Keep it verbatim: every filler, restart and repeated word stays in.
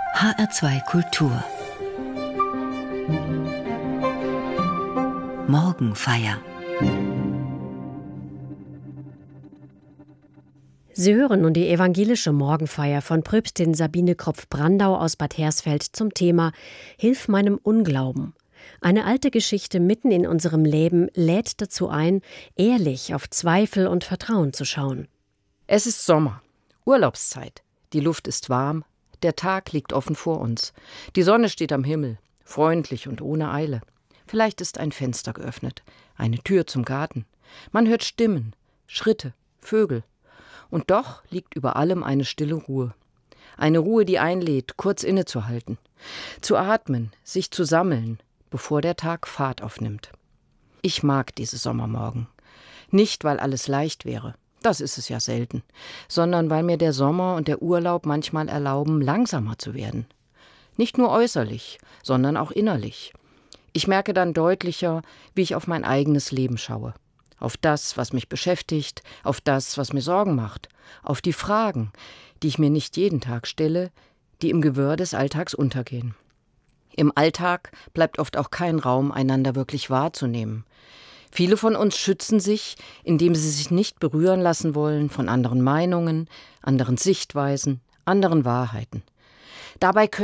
H R zwei Kultur Morgenfeier. Sie hören nun die evangelische Morgenfeier von Pröpstin Sabine Kropf-Brandau aus Bad Hersfeld zum Thema »Hilf meinem Unglauben«. Eine alte Geschichte mitten in unserem Leben lädt dazu ein, ehrlich auf Zweifel und Vertrauen zu schauen. Es ist Sommer, Urlaubszeit. Die Luft ist warm, der Tag liegt offen vor uns. Die Sonne steht am Himmel, freundlich und ohne Eile. Vielleicht ist ein Fenster geöffnet, eine Tür zum Garten. Man hört Stimmen, Schritte, Vögel. Und doch liegt über allem eine stille Ruhe. Eine Ruhe, die einlädt, kurz innezuhalten, zu atmen, sich zu sammeln, bevor der Tag Fahrt aufnimmt. Ich mag diese Sommermorgen. Nicht, weil alles leicht wäre, das ist es ja selten, sondern weil mir der Sommer und der Urlaub manchmal erlauben, langsamer zu werden. Nicht nur äußerlich, sondern auch innerlich. Ich merke dann deutlicher, wie ich auf mein eigenes Leben schaue. Auf das, was mich beschäftigt, auf das, was mir Sorgen macht, auf die Fragen, die ich mir nicht jeden Tag stelle, die im Gewirr des Alltags untergehen. Im Alltag bleibt oft auch kein Raum, einander wirklich wahrzunehmen. Viele von uns schützen sich, indem sie sich nicht berühren lassen wollen von anderen Meinungen, anderen Sichtweisen, anderen Wahrheiten. Dabei können